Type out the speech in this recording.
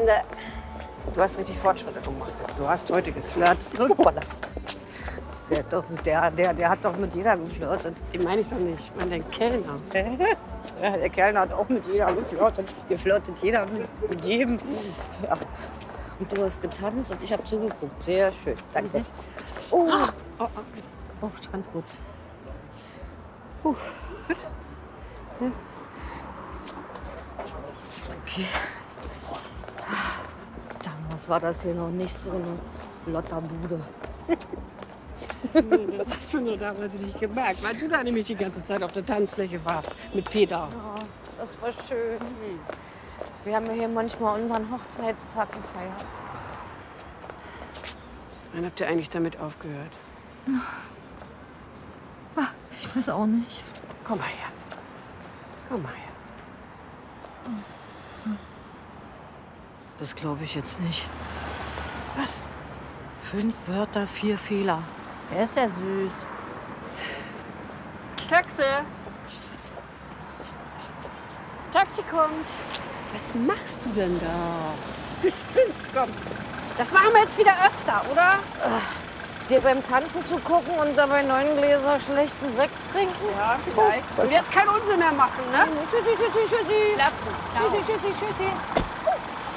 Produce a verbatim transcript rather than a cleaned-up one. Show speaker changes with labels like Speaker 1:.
Speaker 1: finde, du hast richtig Fortschritte gemacht. Du hast heute geflirtet. Hoppala.
Speaker 2: Der, hat doch, der, der, der hat doch mit jeder geflirtet.
Speaker 1: Den meine ich doch nicht. Ich meine den Kellner.
Speaker 2: Ja, der Kellner hat auch mit jeder geflirtet. Hier flirtet jeder mit, mit jedem. Ja. Und du hast getanzt und ich habe zugeguckt. Sehr schön. Danke. Oh,
Speaker 1: Oh, oh.
Speaker 2: oh ganz gut. Uh. Ja. Okay. Damals war das hier noch nicht so eine Lotterbude.
Speaker 1: Nee, das hast du nur damals nicht gemerkt, weil du da nämlich die ganze Zeit auf der Tanzfläche warst mit Peter.
Speaker 2: Ja, das war schön. Wir haben ja hier manchmal unseren Hochzeitstag gefeiert.
Speaker 1: Wann habt ihr eigentlich damit aufgehört?
Speaker 2: Ich weiß auch nicht.
Speaker 1: Komm mal her. Komm mal her.
Speaker 2: Das glaube ich jetzt nicht.
Speaker 1: Was?
Speaker 2: Fünf Wörter, vier Fehler. Er ist ja süß.
Speaker 1: Taxi!
Speaker 2: Das Taxi kommt.
Speaker 1: Was machst du denn da? Du spinnst, komm. Das machen wir jetzt wieder öfter, oder?
Speaker 2: Dir beim Tanzen zu gucken und dabei neun Gläser schlechten Sekt trinken?
Speaker 1: Ja, vielleicht. Und jetzt keinen Unsinn mehr machen, ne?
Speaker 2: Tschüssi, tschüssi, tschüssi.
Speaker 1: Lassen. Ciao.
Speaker 2: Tschüssi, tschüssi, tschüssi.